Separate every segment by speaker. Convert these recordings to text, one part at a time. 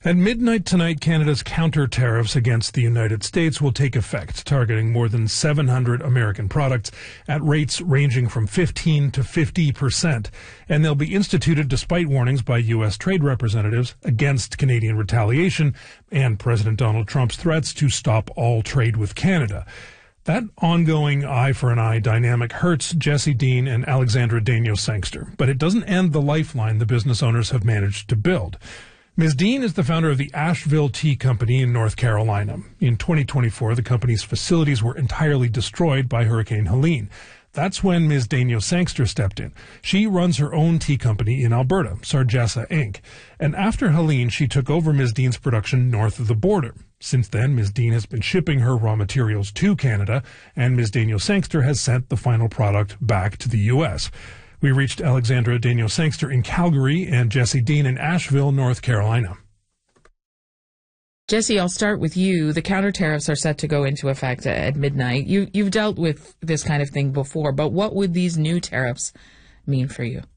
Speaker 1: At midnight tonight, Canada's counter-tariffs against the United States will take effect, targeting more than 700 American products at rates ranging from 15 to 50%. And they'll be instituted despite warnings by U.S. trade representatives against Canadian retaliation and President Donald Trump's threats to stop all trade with Canada. That ongoing eye for an eye dynamic hurts Jesse Dean and Alexandra Daigneault-Sangster, but it doesn't end the lifeline the business owners have managed to build. Ms. Dean is the founder of the Asheville Tea Company in North Carolina. In 2024, the company's facilities were entirely destroyed by Hurricane Helene. That's when Ms. Daigneault-Sangster stepped in. She runs her own tea company in Alberta, Sargessa Inc. And after Helene, she took over Ms. Dean's production north of the border. Since then, Ms. Dean has been shipping her raw materials to Canada, and Ms. Daigneault-Sangster has sent the final product back to the U.S. We reached Alexandra Daigneault-Sangster in Calgary and Jesse Dean in Asheville, North Carolina.
Speaker 2: Jesse, I'll start with you. The counter tariffs are set to go into effect at midnight. You've dealt with this kind of thing before, but what would these new tariffs mean for you?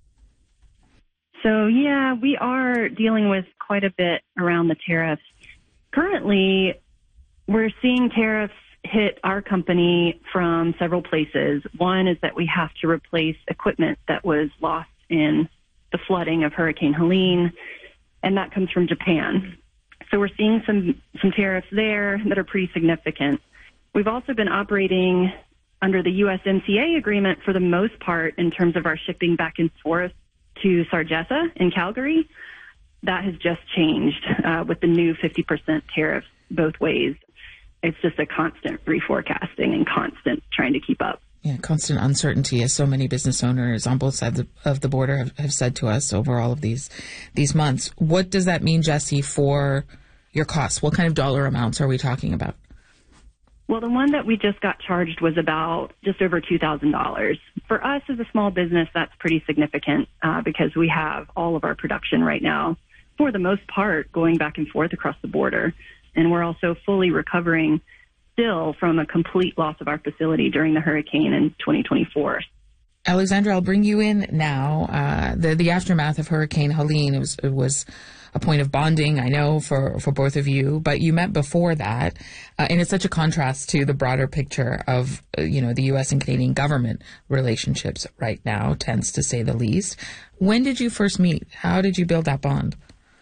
Speaker 3: So, yeah, we are dealing with quite a bit around the tariffs. Currently, we're seeing tariffs hit our company from several places. One is that we have to replace equipment that was lost in the flooding of Hurricane Helene, and that comes from Japan. So we're seeing some tariffs there that are pretty significant. We've also been operating under the USMCA agreement for the most part in terms of our shipping back and forth to Sargessa in Calgary. That has just changed with the new 50% tariffs both ways. It's just a constant reforecasting and constant trying to keep up.
Speaker 2: Yeah, constant uncertainty, as so many business owners on both sides of the border have said to us over all of these months. What does that mean, Jesse, for your costs? What kind of dollar amounts are we talking about?
Speaker 3: Well, the one that we just got charged was about just over $2,000. For us as a small business, that's pretty significant because we have all of our production right now, for the most part, going back and forth across the border. And we're also fully recovering still from a complete loss of our facility during the hurricane in 2024.
Speaker 2: Alexandra, I'll bring you in now. The aftermath of Hurricane Helene, it was a point of bonding, I know, for both of you, but you met before that. And it's such a contrast to the broader picture of, the U.S. and Canadian government relationships right now, tense to say the least. When did you first meet? How did you build that bond?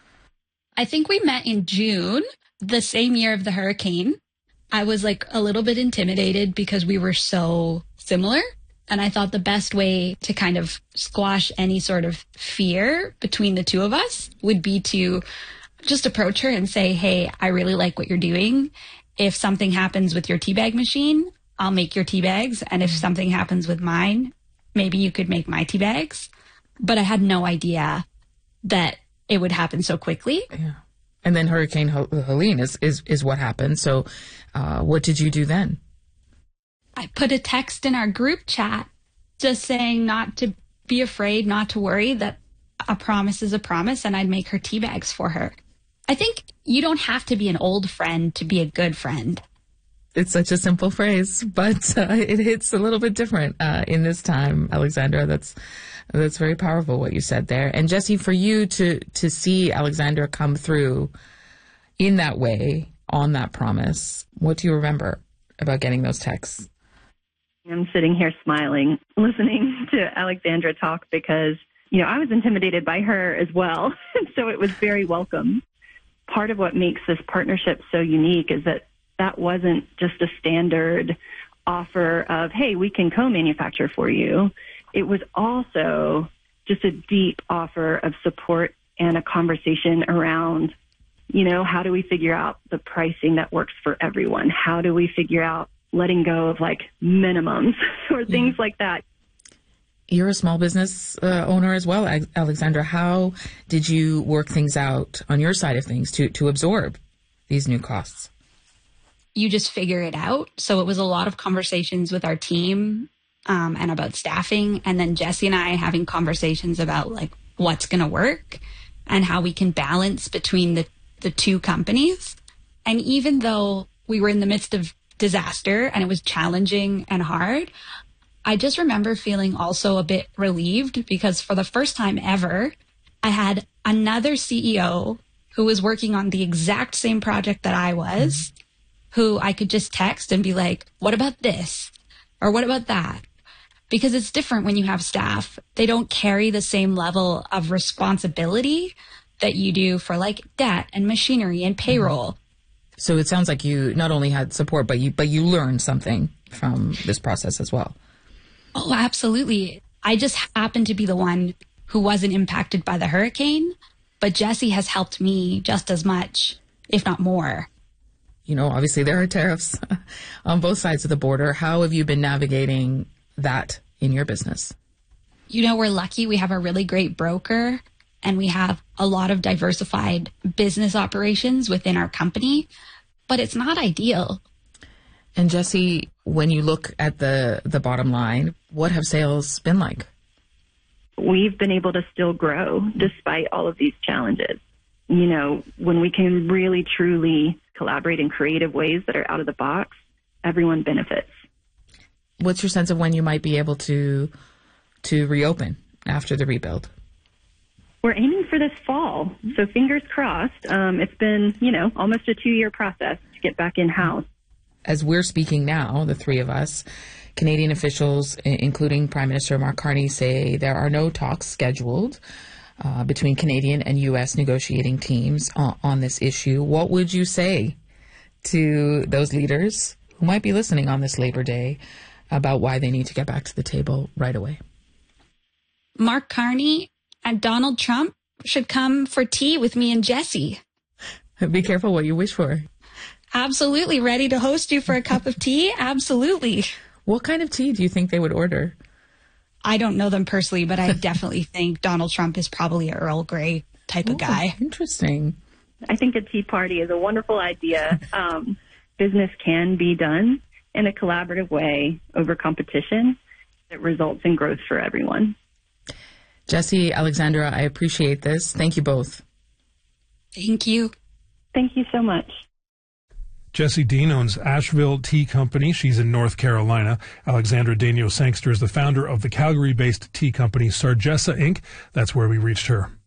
Speaker 4: I think we met in June, the same year of the hurricane. I was a little bit intimidated because we were so similar. And I thought the best way to kind of squash any sort of fear between the two of us would be to just approach her and say, hey, I really like what you're doing. If something happens with your tea bag machine, I'll make your tea bags. And if something happens with mine, maybe you could make my tea bags. But I had no idea that it would happen so quickly.
Speaker 2: Yeah. And then Hurricane Helene is what happened. So what did you do then?
Speaker 4: I put a text in our group chat just saying not to be afraid, not to worry, that a promise is a promise, and I'd make her tea bags for her. I think you don't have to be an old friend to be a good friend.
Speaker 2: It's such a simple phrase, but it hits a little bit different in this time, Alexandra. That's very powerful what you said there. And Jesse, for you to see Alexandra come through in that way, on that promise, what do you remember about getting those texts?
Speaker 3: I'm sitting here smiling, listening to Alexandra talk because, I was intimidated by her as well. So it was very welcome. Part of what makes this partnership so unique is that wasn't just a standard offer of, hey, we can co-manufacture for you. It was also just a deep offer of support and a conversation around, how do we figure out the pricing that works for everyone? How do we figure out letting go of minimums or things like that?
Speaker 2: You're a small business owner as well, Alexandra. How did you work things out on your side of things to absorb these new costs?
Speaker 4: You just figure it out. So it was a lot of conversations with our team and about staffing. And then Jesse and I having conversations about what's going to work and how we can balance between the two companies. And even though we were in the midst of disaster and it was challenging and hard, I just remember feeling also a bit relieved because for the first time ever, I had another CEO who was working on the exact same project that I was, who I could just text and be like, what about this? Or what about that? Because it's different when you have staff. They don't carry the same level of responsibility that you do for like debt and machinery and payroll.
Speaker 2: So it sounds like you not only had support, but you learned something from this process as well.
Speaker 4: Oh, absolutely. I just happened to be the one who wasn't impacted by the hurricane, but Jesse has helped me just as much, if not more.
Speaker 2: You know, obviously there are tariffs on both sides of the border. How have you been navigating that in your business?
Speaker 4: You know, we're lucky. We have a really great broker and we have a lot of diversified business operations within our company, but it's not ideal.
Speaker 2: And Jesse, when you look at the bottom line, what have sales been like?
Speaker 3: We've been able to still grow despite all of these challenges. You know, when we can really, truly collaborate in creative ways that are out of the box, everyone benefits.
Speaker 2: What's your sense of when you might be able to reopen after the rebuild?
Speaker 3: We're aiming for this fall, so fingers crossed. It's been, you know, almost a 2-year process to get back in-house.
Speaker 2: As we're speaking now, the three of us, Canadian officials, including Prime Minister Mark Carney, say there are no talks scheduled between Canadian and U.S. negotiating teams on this issue. What would you say to those leaders who might be listening on this Labor Day about why they need to get back to the table right away?
Speaker 4: Mark Carney and Donald Trump should come for tea with me and Jesse.
Speaker 2: Be careful what you wish for.
Speaker 4: Absolutely. Ready to host you for a cup of tea? Absolutely.
Speaker 2: What kind of tea do you think they would order?
Speaker 4: I don't know them personally, but I definitely think Donald Trump is probably an Earl Grey type of guy.
Speaker 2: Interesting.
Speaker 3: I think a tea party is a wonderful idea. Business can be done in a collaborative way over competition that results in growth for everyone.
Speaker 2: Jesse, Alexandra, I appreciate this. Thank you both.
Speaker 4: Thank you.
Speaker 3: Thank you so much.
Speaker 1: Jessie Dean owns Asheville Tea Company. She's in North Carolina. Alexandra Daigneault Sangster is the founder of the Calgary-based tea company Sargessa Inc. That's where we reached her.